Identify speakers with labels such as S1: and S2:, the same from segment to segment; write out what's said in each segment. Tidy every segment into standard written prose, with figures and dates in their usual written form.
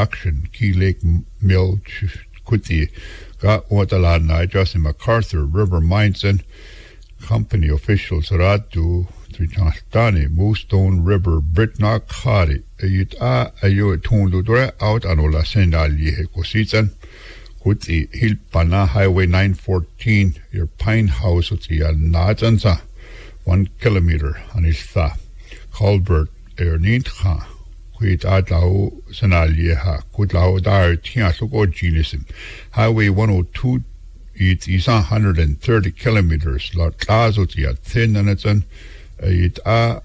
S1: production Key Lake Mill Kuti ga Watala Justin MacArthur River Mines and company officials Ratu Trichastani Moostone River Britnock Khari ayo tundudre out anola senali kositan Kuti Hilpana Highway 914 your Pine House utia Najanza 1 kilometer aniltha Colbert Ernitha Quit Atlau Sanalieha Kutlau Dar Tiasuko Genisim Highway 102 it is 130 kilometers lot Azotia Thinanatan it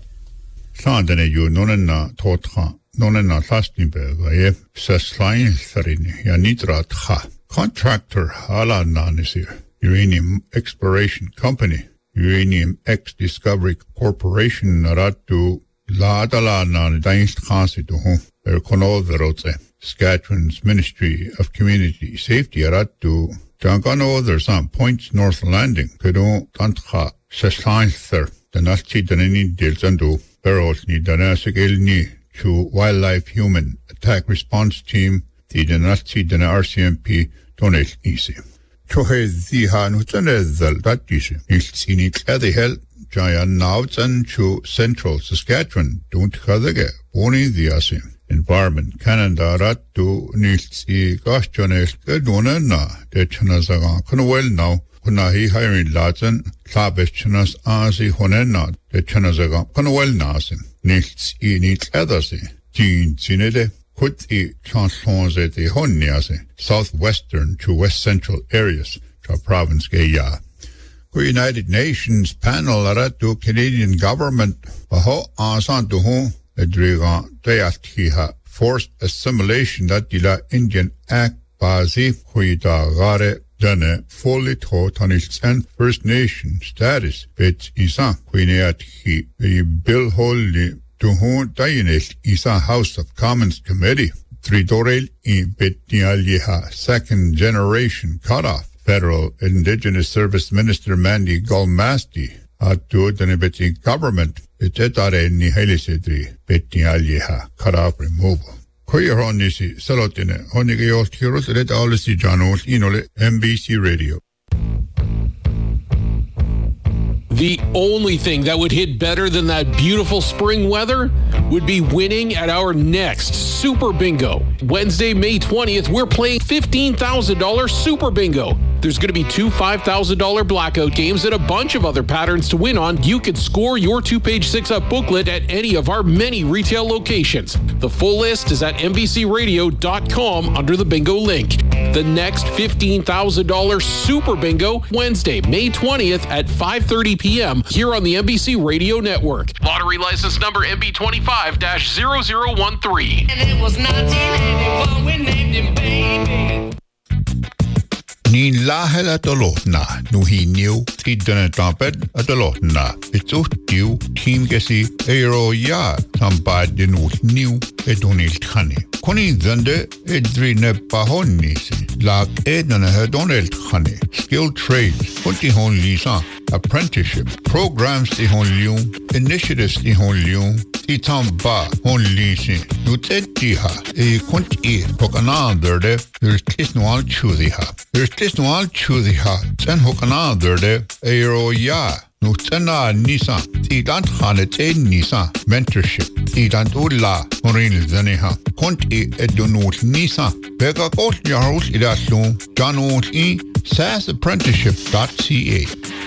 S1: Sandene you nonena Totra nonena Sastinberg Saslain Sarini Yanitra Tha Contractor Hala Nanisir Uranium Exploration Company Uranium X Discovery Corporation Naratu La Adalana Dainst Khasitu Erkonoverote Saskatchewan's Ministry of Community Safety Aratu Jangano there's some points North Landing Kudo Tantha Saslainster the Nazi Danini Dilzandu Beros ni Danasigilni to Wildlife Human Attack Response Team the Nazi Dana RCMP Donate Easy Chohe Ziha Nutanezal Datisi Ilsini Kladihel Jayan Nautan to Central Saskatchewan don't Khadage Boni Diasi Environment Canada Ratu Nilsi Gashjones Gadona na de Chanazaga Kunwell now Kunahi hiring Latin Klabechanas Asi Honena de Chanazaga Kunwell Nasin Nils Nils Edasi Jean Zinede Kuti Translonze de Honiase southwestern to west central areas to province Gaya. United Nations panel Aratu Canadian government Baho Asantuhu Edriga Dayatkiha forced assimilation that dila Indian Act Bazi Huida Gare Dane fully taught on its First Nation status bet Isa Quiniatki a bill wholly to whom Dayanis Isa House of Commons Committee Tridorel in Betnialyeha second generation cutoff. Federal Indigenous Service Minister Mandy Golmasti Atu Danibeti government Etetare ni Helisidri Betnialyeha cutoff removal. Koyahonisi Salotine Honigayos Kiros Red Alisi Janos Inole NBC Radio.
S2: The only thing that would hit better than that beautiful spring weather would be winning at our next Super Bingo. Wednesday, May 20th, we're playing $15,000 Super Bingo. There's going to be 2 $5,000 blackout games and a bunch of other patterns to win on. You can score your 2-page 6-up booklet at any of our many retail locations. The full list is at NBCRadio.com under the bingo link. The next $15,000 Super Bingo, Wednesday, May 20th at 5:30 p.m. here on the NBC Radio Network. Lottery license number MB25-0013.
S3: And it was 1981 we named him Baby.
S1: Nin lahela dolotna nuhi new tidana trumpet a dolotna it's tiu team gesi aero ya tambad dinu new edonil khani koni zande edrine pahonisi lag edana hedonel khani skill trades konti hon lisa apprenticeship programs di hon liu initiatives di hon liu Itamba hon lisi nutettiha e konti pokananderde There's Tisnual Chudiha, Ten Hokananderde, Aero Ya, Nutena Nisa, Tidant Hanete Nisa, Mentorship, Tidant Ula, Morin Zaniha, Conti Edonut Nisa, Bega Coast Yarros Idaslum, Janot E, SASapprenticeship.ca.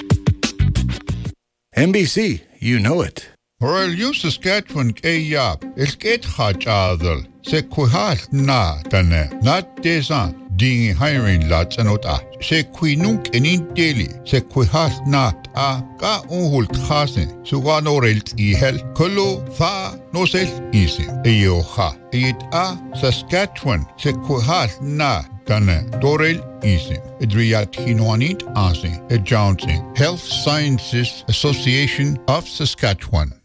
S4: NBC, you know it.
S1: Royal U Saskatchewan Kayap, Esket Hachadal, Sekuhat Na Tane, Not Desan. Ding hiring lots anota. Se quinunk enin daily. Se quihas nat a ka unhul khasin. Sugano relt ihel. Kolo fa no sel easy. Eyo ha. It a Saskatchewan. Se quihas na Dane dorel easy. Edriat hinoanit asin. E Johnson Health Sciences Association of Saskatchewan.